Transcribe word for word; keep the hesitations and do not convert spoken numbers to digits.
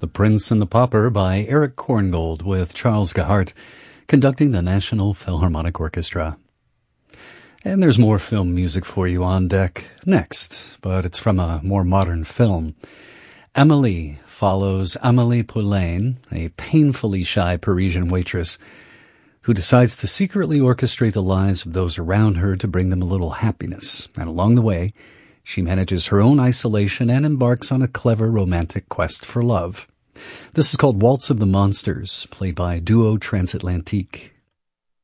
The Prince and the Pauper by Eric Korngold with Charles Gahart conducting the National Philharmonic Orchestra. And there's more film music for you on deck next, but it's from a more modern film. Amélie follows Amélie Poulain, a painfully shy Parisian waitress who decides to secretly orchestrate the lives of those around her to bring them a little happiness. And along the way, she manages her own isolation and embarks on a clever romantic quest for love. This is called Waltz of the Monsters, played by Duo Transatlantique.